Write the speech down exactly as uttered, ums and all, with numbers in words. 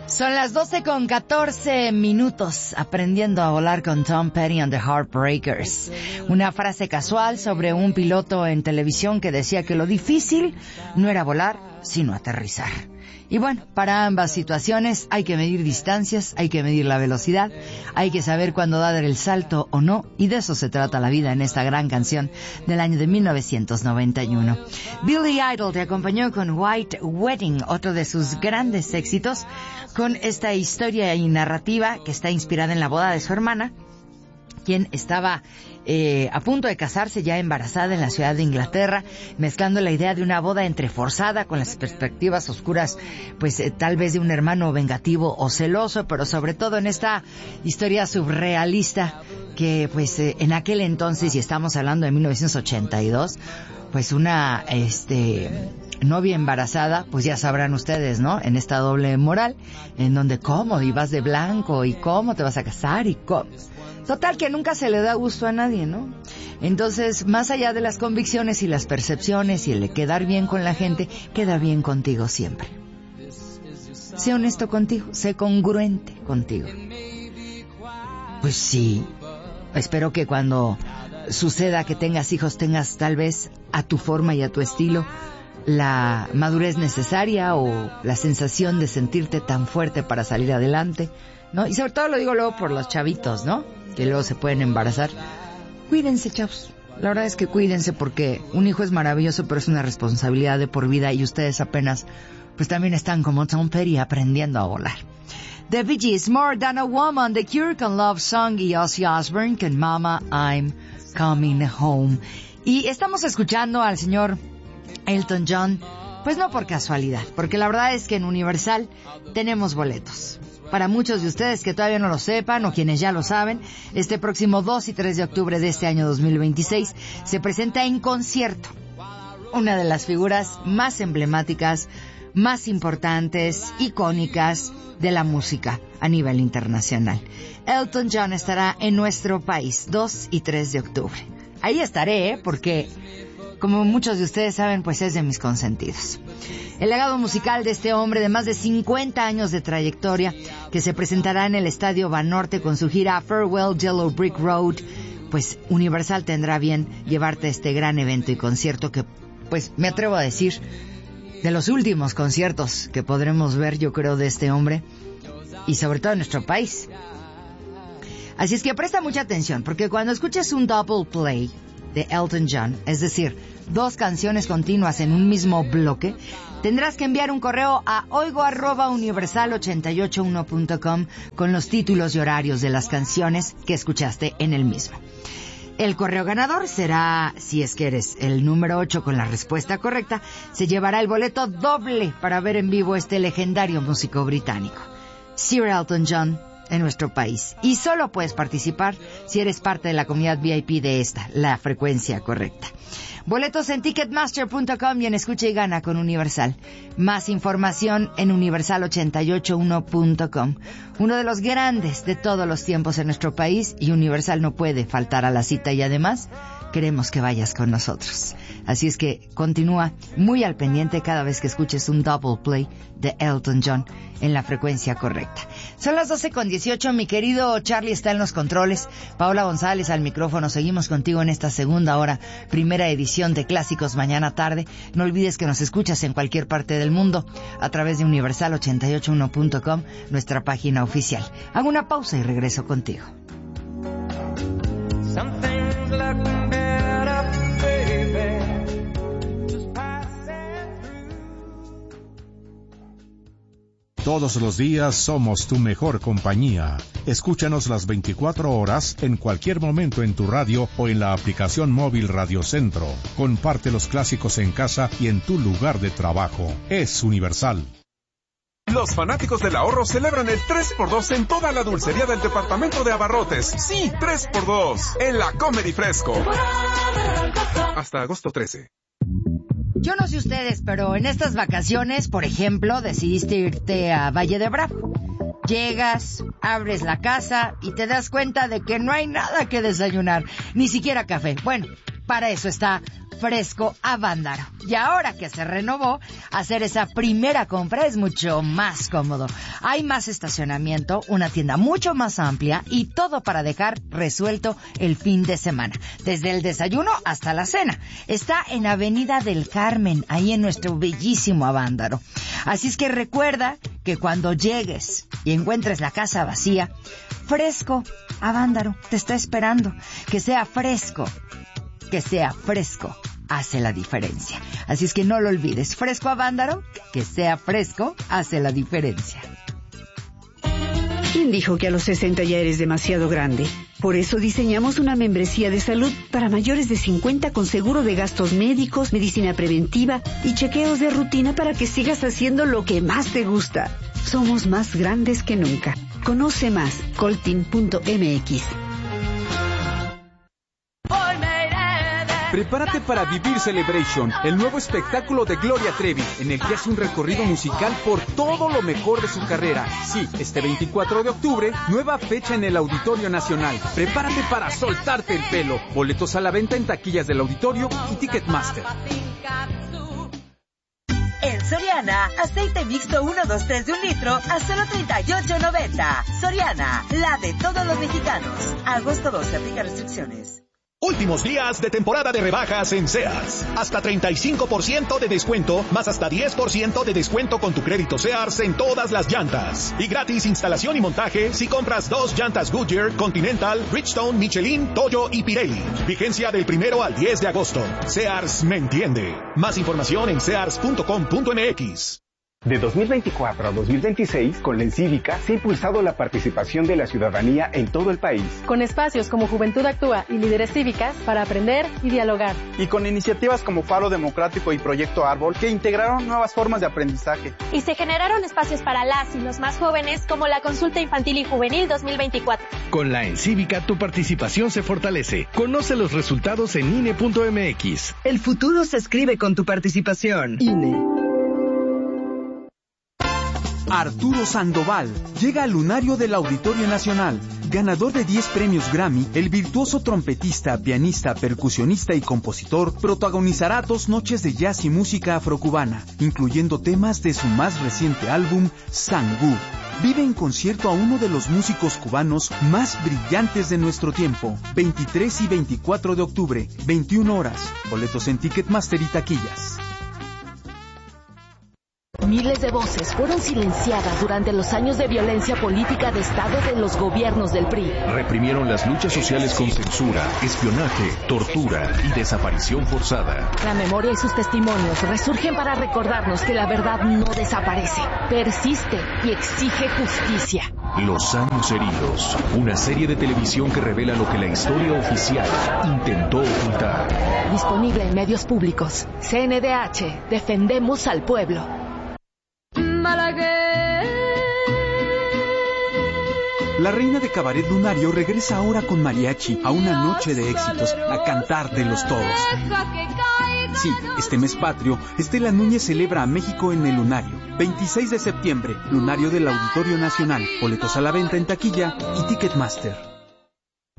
Son las doce con catorce minutos, aprendiendo a volar con Tom Petty and the Heartbreakers. Una frase casual sobre un piloto en televisión que decía que lo difícil no era volar, sino aterrizar. Y bueno, para ambas situaciones hay que medir distancias, hay que medir la velocidad, hay que saber cuándo dar el salto o no, y de eso se trata la vida en esta gran canción del año de mil novecientos noventa y uno. Billy Idol te acompañó con White Wedding, otro de sus grandes éxitos, con esta historia y narrativa que está inspirada en la boda de su hermana, quien estaba eh, a punto de casarse, ya embarazada en la ciudad de Inglaterra, mezclando la idea de una boda entre forzada con las perspectivas oscuras, pues eh, tal vez de un hermano vengativo o celoso, pero sobre todo en esta historia surrealista que pues eh, en aquel entonces, y estamos hablando de mil novecientos ochenta y dos, pues una este novia embarazada, pues ya sabrán ustedes, ¿no? En esta doble moral, en donde cómo, y vas de blanco, y cómo te vas a casar, y cómo... Total, que nunca se le da gusto a nadie, ¿no? Entonces, más allá de las convicciones y las percepciones y el de quedar bien con la gente, queda bien contigo siempre. Sé honesto contigo, sé congruente contigo. Pues sí, espero que cuando suceda que tengas hijos, tengas tal vez a tu forma y a tu estilo la madurez necesaria o la sensación de sentirte tan fuerte para salir adelante, ¿no? Y sobre todo lo digo luego por los chavitos, ¿no? Que luego se pueden embarazar. Cuídense, chavos. La verdad es que cuídense, porque un hijo es maravilloso, pero es una responsabilidad de por vida, y ustedes apenas, pues también están como Tom Petty aprendiendo a volar. The Bee Gees, More Than a Woman, The Cure con Love Song, y Ozzy Osbourne con Mama, I'm Coming Home. Y estamos escuchando al señor Elton John, pues no por casualidad, porque la verdad es que en Universal tenemos boletos. Para muchos de ustedes que todavía no lo sepan, o quienes ya lo saben, este próximo dos y tres de octubre de este año dos mil veintiséis se presenta en concierto una de las figuras más emblemáticas, más importantes, icónicas de la música a nivel internacional. Elton John estará en nuestro país dos y tres de octubre. Ahí estaré, ¿eh? Porque, como muchos de ustedes saben, pues es de mis consentidos. El legado musical de este hombre de más de cincuenta años de trayectoria, que se presentará en el Estadio Banorte con su gira Farewell Yellow Brick Road, pues Universal tendrá bien llevarte a este gran evento y concierto que, pues me atrevo a decir, de los últimos conciertos que podremos ver, yo creo, de este hombre, y sobre todo en nuestro país. Así es que presta mucha atención, porque cuando escuches un double play de Elton John, es decir, dos canciones continuas en un mismo bloque, tendrás que enviar un correo a oigo arroba universal ochenta y ocho uno punto com con los títulos y horarios de las canciones que escuchaste en el mismo. El correo ganador será, si es que eres el número ocho con la respuesta correcta, se llevará el boleto doble para ver en vivo este legendario músico británico, Sir Elton John, en nuestro país. Y solo puedes participar si eres parte de la comunidad V I P de esta, la frecuencia correcta. Boletos en ticketmaster punto com y en Escucha y Gana con Universal. Más información en universal ochenta y ocho uno punto com. Uno de los grandes de todos los tiempos en nuestro país, y Universal no puede faltar a la cita, y además queremos que vayas con nosotros. Así es que continúa muy al pendiente cada vez que escuches un double play de Elton John en la frecuencia correcta. Son las doce con dieciocho, mi querido Charlie está en los controles, Paola González al micrófono. Seguimos contigo en esta segunda hora, primera edición de Clásicos Mañana Tarde. No olvides que nos escuchas en cualquier parte del mundo a través de universal ochenta y ocho uno punto com, nuestra página oficial. Hago una pausa y regreso contigo. Todos los días somos tu mejor compañía. Escúchanos las veinticuatro horas en cualquier momento en tu radio o en la aplicación móvil Radio Centro. Comparte los clásicos en casa y en tu lugar de trabajo. Es Universal. Los fanáticos del ahorro celebran el tres por dos en toda la dulcería del departamento de Abarrotes. Sí, tres por dos en la Comedy Fresco. Hasta agosto trece. Yo no sé ustedes, pero en estas vacaciones, por ejemplo, decidiste irte a Valle de Bravo. Llegas, abres la casa y te das cuenta de que no hay nada que desayunar, ni siquiera café. Bueno, Para eso está Fresco Avándaro. Y ahora que se renovó, hacer esa primera compra es mucho más cómodo. Hay más estacionamiento, una tienda mucho más amplia y todo para dejar resuelto el fin de semana. Desde el desayuno hasta la cena. Está en Avenida del Carmen, ahí en nuestro bellísimo Avándaro. Así es que recuerda que cuando llegues y encuentres la casa vacía, Fresco Avándaro te está esperando. Que sea fresco. Que sea fresco hace la diferencia. Así es que no lo olvides. Fresco Avándaro, que sea fresco, hace la diferencia. ¿Quién dijo que a los sesenta ya eres demasiado grande? Por eso diseñamos una membresía de salud para mayores de cincuenta con seguro de gastos médicos, medicina preventiva y chequeos de rutina para que sigas haciendo lo que más te gusta. Somos más grandes que nunca. Conoce más, coltin punto m x. Prepárate para vivir Celebration, el nuevo espectáculo de Gloria Trevi, en el que hace un recorrido musical por todo lo mejor de su carrera. Sí, este veinticuatro de octubre, nueva fecha en el Auditorio Nacional. Prepárate para soltarte el pelo. Boletos a la venta en taquillas del auditorio y Ticketmaster. En Soriana, aceite mixto uno dos tres de un litro a solo treinta y ocho noventa. Soriana, la de todos los mexicanos. Agosto doce, aplica restricciones. Últimos días de temporada de rebajas en Sears. Hasta treinta y cinco por ciento de descuento, más hasta diez por ciento de descuento con tu crédito Sears en todas las llantas. Y gratis instalación y montaje si compras dos llantas Goodyear, Continental, Bridgestone, Michelin, Toyo y Pirelli. Vigencia del primero al diez de agosto. Sears me entiende. Más información en sears punto com punto m x. De dos mil veinticuatro a dos mil veintiséis, con la Encívica se ha impulsado la participación de la ciudadanía en todo el país. Con espacios como Juventud Actúa y Líderes Cívicas para aprender y dialogar. Y con iniciativas como Faro Democrático y Proyecto Árbol que integraron nuevas formas de aprendizaje. Y se generaron espacios para las y los más jóvenes como la Consulta Infantil y Juvenil dos mil veinticuatro. Con la Encívica tu participación se fortalece. Conoce los resultados en I N E punto m x. El futuro se escribe con tu participación. I N E. Arturo Sandoval llega al lunario del Auditorio Nacional. Ganador de diez premios Grammy, el virtuoso trompetista, pianista, percusionista y compositor protagonizará dos noches de jazz y música afrocubana, incluyendo temas de su más reciente álbum, Sangú. Vive en concierto a uno de los músicos cubanos más brillantes de nuestro tiempo. veintitrés y veinticuatro de octubre, veintiuna horas. Boletos en Ticketmaster y taquillas. Miles de voces fueron silenciadas durante los años de violencia política de Estado de los gobiernos del P R I. Reprimieron las luchas sociales con censura, espionaje, tortura y desaparición forzada. La memoria y sus testimonios resurgen para recordarnos que la verdad no desaparece, persiste y exige justicia. Los años heridos, una serie de televisión que revela lo que la historia oficial intentó ocultar. Disponible en medios públicos. C N D H, defendemos al pueblo. La reina de Cabaret Lunario regresa ahora con mariachi a una noche de éxitos, a cantar de los todos. Sí, este mes patrio, Estela Núñez celebra a México en el Lunario. veintiséis de septiembre, Lunario del Auditorio Nacional. Boletos a la venta en taquilla y Ticketmaster.